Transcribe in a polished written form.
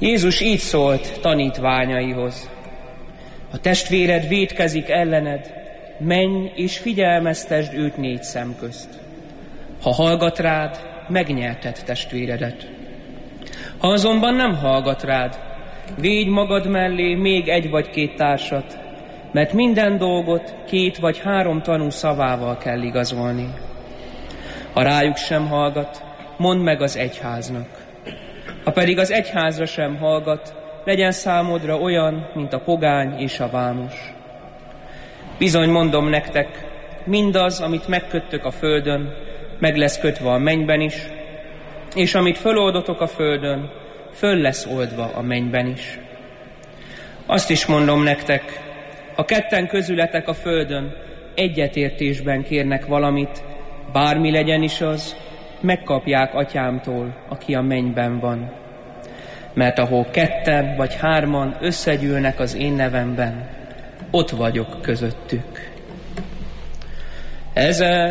Jézus így szólt tanítványaihoz: ha testvéred vétkezik ellened, menj és figyelmeztesd őt 4 szem közt. Ha hallgat rád, megnyerted testvéredet. Ha azonban nem hallgat rád, védj magad mellé még 1 vagy 2 társat, mert minden dolgot 2 vagy 3 tanú szavával kell igazolni. Ha rájuk sem hallgat, mondd meg az egyháznak. Ha pedig az egyházra sem hallgat, legyen számodra olyan, mint a pogány és a vámos. Bizony mondom nektek, mindaz, amit megköttök a földön, meg lesz kötve a mennyben is, és amit föloldotok a földön, föl lesz oldva a mennyben is. Azt is mondom nektek, ha 2 közületek a földön egyetértésben kérnek valamit, bármi legyen is az, megkapják atyámtól, aki a mennyben van. Mert ahol 2 vagy 3 összegyűlnek az én nevemben, ott vagyok közöttük. Ezen